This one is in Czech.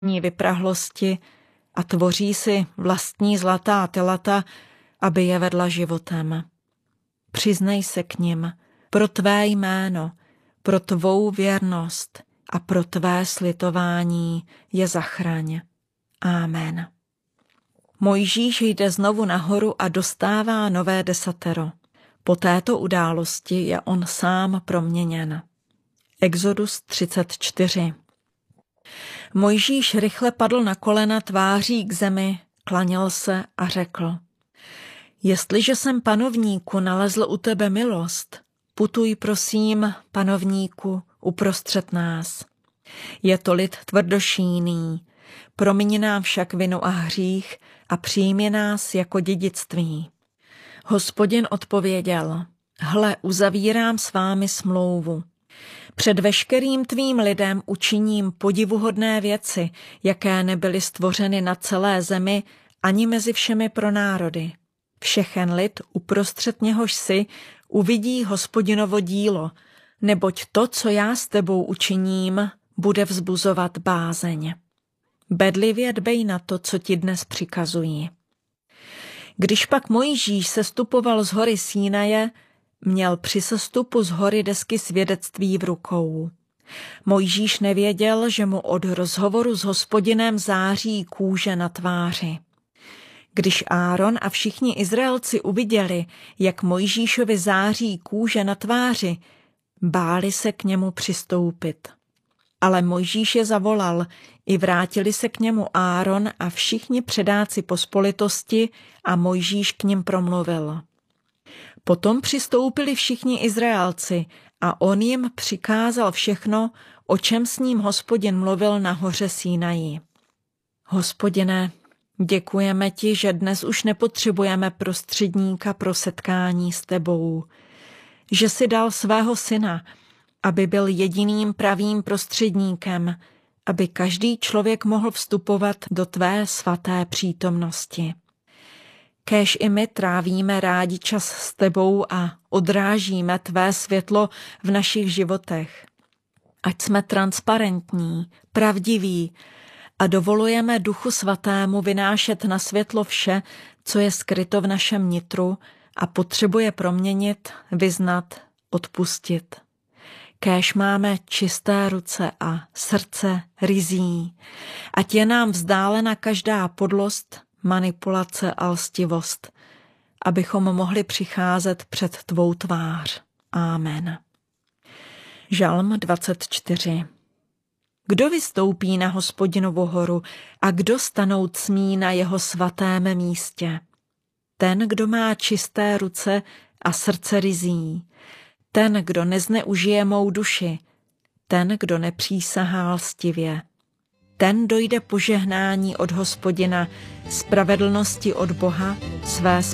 vyprahlosti a tvoří si vlastní zlatá telata, aby je vedla životem. Přiznej se k nim pro tvé jméno, pro tvou věrnost a pro tvé slitování je zachraň. Amen. Mojžíš jde znovu nahoru a dostává nové desatero. Po této události je on sám proměněn. Exodus 34. Mojžíš rychle padl na kolena tváří k zemi, klaněl se a řekl: Jestliže jsem, panovníku, nalezl u tebe milost, putuj prosím, panovníku, uprostřed nás. Je to lid tvrdošíný, promiň nám však vinu a hřích a přijmi nás jako dědictví. Hospodin odpověděl: Hle, uzavírám s vámi smlouvu. Před veškerým tvým lidem učiním podivuhodné věci, jaké nebyly stvořeny na celé zemi ani mezi všemi pronárody. Všechen lid, uprostřed něhož si, uvidí Hospodinovo dílo, neboť to, co já s tebou učiním, bude vzbuzovat bázeň. Bedlivě dbej na to, co ti dnes přikazuji. Když pak Mojžíš sestupoval z hory Sínaje, měl při sestupu z hory desky svědectví v rukou. Mojžíš nevěděl, že mu od rozhovoru s Hospodinem září kůže na tváři. Když Áron a všichni Izraelci uviděli, jak Mojžíšovi září kůže na tváři, báli se k němu přistoupit. Ale Mojžíš je zavolal, i vrátili se k němu Áron a všichni předáci pospolitosti a Mojžíš k nim promluvil. Potom přistoupili všichni Izraelci a on jim přikázal všechno, o čem s ním Hospodin mluvil na hoře Sínaji. Hospodine, děkujeme ti, že dnes už nepotřebujeme prostředníka pro setkání s tebou, že jsi dal svého syna, aby byl jediným pravým prostředníkem, aby každý člověk mohl vstupovat do tvé svaté přítomnosti. Kéž i my trávíme rádi čas s tebou a odrážíme tvé světlo v našich životech. Ať jsme transparentní, pravdiví a dovolujeme Duchu Svatému vynášet na světlo vše, co je skryto v našem nitru a potřebuje proměnit, vyznat, odpustit. Kéž máme čisté ruce a srdce ryzí, ať je nám vzdálena každá podlost, manipulace a lstivost, abychom mohli přicházet před tvou tvář. Amen. Žalm 24. Kdo vystoupí na Hospodinovu horu a kdo stanout smí na jeho svatém místě? Ten, kdo má čisté ruce a srdce ryzí, ten, kdo nezneužije mou duši, ten, kdo nepřísahá lstivě. Ten dojde požehnání od Hospodina, spravedlnosti od Boha, své